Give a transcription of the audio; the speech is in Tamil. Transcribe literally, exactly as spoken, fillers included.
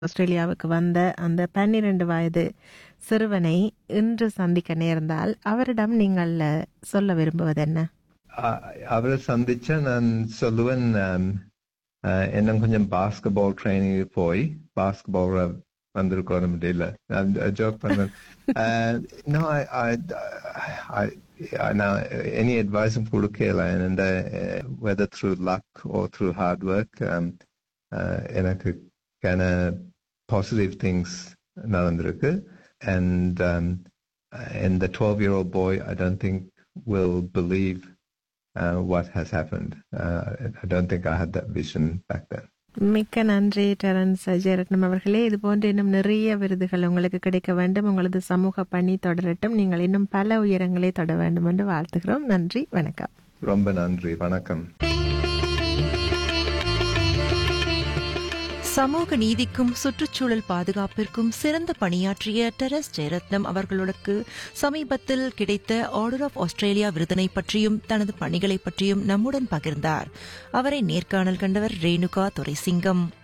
ஆஸ்திரேலியாவுக்கு வந்த அந்த பன்னிரண்டு வயது சிறுவனை இன்று சந்திக்க நேர்ந்தால் அவரிடம் நீங்கள் அஹ், சொல்ல விரும்புவது என்ன? அ- அவரை சந்திச்சா நான் சொல்லுவேன், um, uh, இன்னும் கொஞ்சம் பாஸ்கெட்பால் ட்ரைனிங் போய் பாஸ்கெட்பால் வந்திருக்கோம் முடியல. நான் ஜோக் பண்ணேன். Uh, no, I, I, I, I, now any advice கொடுக்கல, and uh, whether through luck or through hard work, um, uh, எனக்கு kind of positive things நடந்திருக்கு, and um, and the twelve-year-old boy, I don't think will believe uh, what has happened. Uh, I don't think I had that vision back then. மிக்க நன்றி டெரன்ஸ் ஜெயரத்னம் அவர்களே. இது போன்ற இன்னும் நிறைய விருதுகள் உங்களுக்கு கிடைக்க வேண்டும். உங்களது சமூக பணி தொடரட்டும். நீங்கள் இன்னும் பல உயரங்களை தொட வேண்டும் என்று வாழ்த்துகிறோம். நன்றி, வணக்கம். ரொம்ப நன்றி, வணக்கம். சமூக நீதிக்கும் சுற்றுச்சூழல் பாதுகாப்பிற்கும் சிறந்த பணியாற்றிய டெரஸ் ஜெயரத்னம் அவர்களுக்கு சமீபத்தில் கிடைத்த ஆர்டர் ஆஃப் ஆஸ்திரேலியா விருதினை பற்றியும் தனது பணிகளை பற்றியும் நம்முடன் பகிர்ந்தார். அவரை நேர்காணல் கண்டவர் ரேணுகா துரைசிங்கம்.